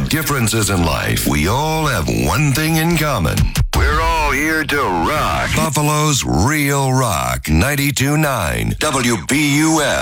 differences in life, we all have one thing in common. We're all here to rock. Buffalo's Real Rock 92.9 WBUF.